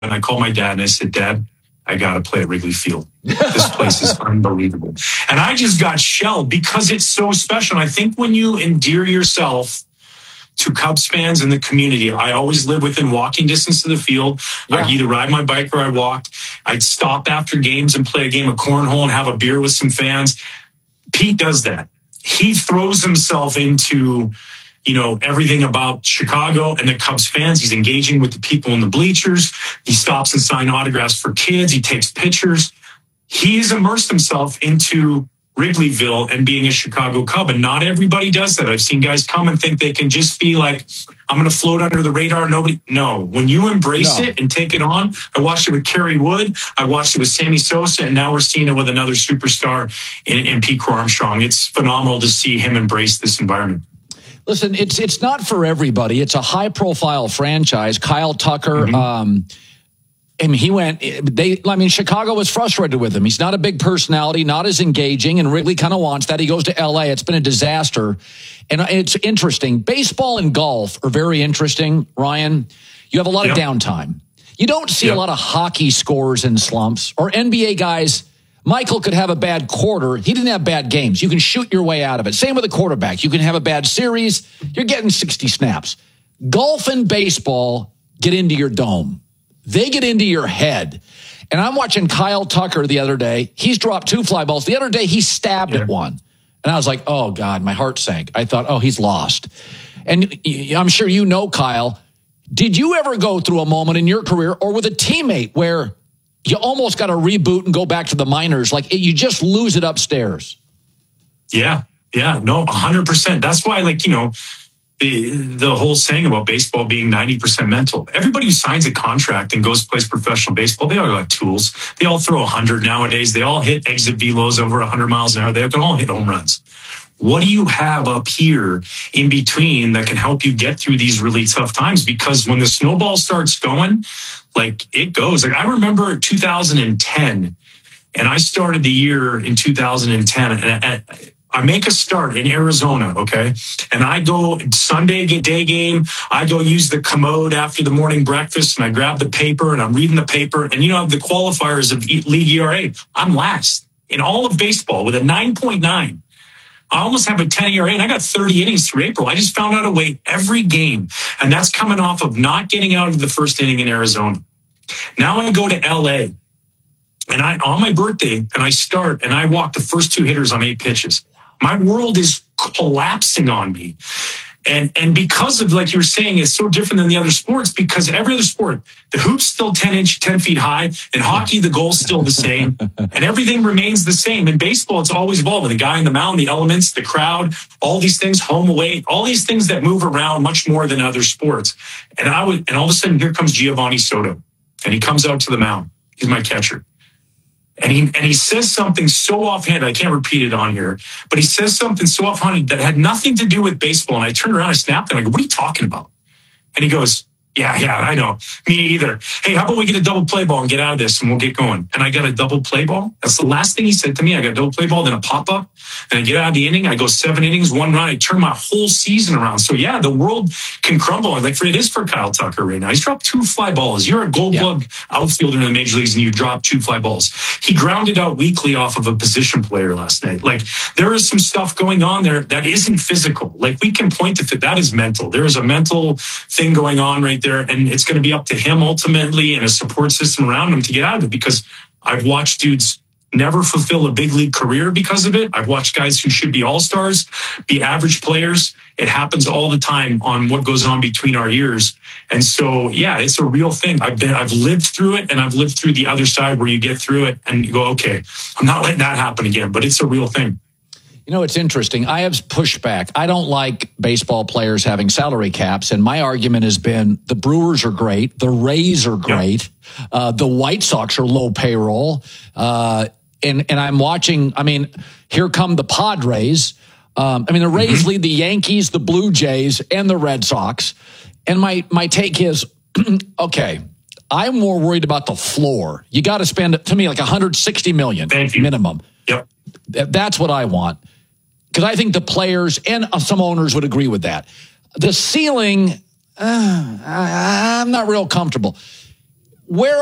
and I called my dad and I said, Dad, I got to play at Wrigley Field. This place is unbelievable. And I just got shelled because it's so special. And I think when you endear yourself to Cubs fans in the community, I always live within walking distance of the field. Yeah. I'd either ride my bike or I walked. I'd stop after games and play a game of cornhole and have a beer with some fans. Pete does that. He throws himself into, everything about Chicago and the Cubs fans. He's engaging with the people in the bleachers. He stops and signs autographs for kids. He takes pictures. He's immersed himself into Wrigleyville and being a Chicago Cub. And not everybody does that. I've seen guys come and think they can just be like, I'm going to float under the radar. No. When you embrace it and take it on, I watched it with Kerry Wood. I watched it with Sammy Sosa. And now we're seeing it with another superstar in Pete Crow Armstrong. It's phenomenal to see him embrace this environment. Listen, it's not for everybody. It's a high-profile franchise. Kyle Tucker, Chicago was frustrated with him. He's not a big personality, not as engaging, and Wrigley kind of wants that. He goes to LA. It's been a disaster. And it's interesting. Baseball and golf are very interesting, Ryan. You have a lot of downtime. You don't see a lot of hockey scores in slumps or NBA guys. Michael could have a bad quarter. He didn't have bad games. You can shoot your way out of it. Same with a quarterback. You can have a bad series. You're getting 60 snaps. Golf and baseball get into your dome. They get into your head. And I'm watching Kyle Tucker the other day. He's dropped 2 fly balls. The other day, he stabbed at one. And I was like, oh, God, my heart sank. I thought, oh, he's lost. And I'm sure you know, Kyle, did you ever go through a moment in your career or with a teammate where you almost got to reboot and go back to the minors? Like, you just lose it upstairs. Yeah, no, 100%. That's why, the whole saying about baseball being 90% mental. Everybody who signs a contract and goes plays professional baseball, they all got tools. They all throw 100 nowadays. They all hit exit velos over 100 miles an hour. They can all hit home runs. What do you have up here in between that can help you get through these really tough times? Because when the snowball starts going, it goes. I remember 2010, and I started the year in 2010, and I make a start in Arizona, okay? And I go Sunday day game. I go use the commode after the morning breakfast, and I grab the paper, and I'm reading the paper. And the qualifiers of league ERA. I'm last in all of baseball with a 9.9. I almost have a 10 ERA, and I got 30 innings through April. I just found out a way every game, and that's coming off of not getting out of the first inning in Arizona. Now I go to LA, and on my birthday, and I start, and I walk the first 2 hitters on 8 pitches. My world is collapsing on me. And because of, like you were saying, it's so different than the other sports, because every other sport, the hoop's still 10 feet high. In hockey, the goal's still the same. And everything remains the same. In baseball, it's always evolving. The guy in the mound, the elements, the crowd, all these things, home away, all these things that move around much more than other sports. And all of a sudden, here comes Giovanni Soto. And he comes out to the mound. He's my catcher. And he says something so offhand, I can't repeat it on here, but he says something so offhand that had nothing to do with baseball. And I turned around, I snapped, and I go, what are you talking about? And he goes, yeah, I know. Me either. Hey, how about we get a double play ball and get out of this and we'll get going? And I got a double play ball. That's the last thing he said to me. I got a double play ball, then a pop-up, and I get out of the inning. I go 7 innings, 1 run. I turn my whole season around. So, yeah, the world can crumble. It is for Kyle Tucker right now. He's dropped 2 fly balls. You're a gold glove outfielder in the major leagues, and you drop 2 fly balls. He grounded out weakly off of a position player last night. There is some stuff going on there that isn't physical. We can point to that is mental. There is a mental thing going on right there, and it's going to be up to him ultimately and a support system around him to get out of it, because I've watched dudes never fulfill a big league career because of it. I've watched guys who should be all-stars be average players. It happens all the time on what goes on between our ears. And so, yeah, it's a real thing. I've lived through it, and I've lived through the other side where you get through it and you go, okay, I'm not letting that happen again, but it's a real thing. It's interesting. I have pushed back. I don't like baseball players having salary caps, and my argument has been the Brewers are great, the Rays are great, the White Sox are low payroll, and I'm watching. Here come the Padres. The Rays lead the Yankees, the Blue Jays, and the Red Sox. And my take is, okay, I'm more worried about the floor. You got to spend, to me, like $160 million minimum. Yep. That's what I want. Because I think the players and some owners would agree with that. The ceiling, I'm not real comfortable. where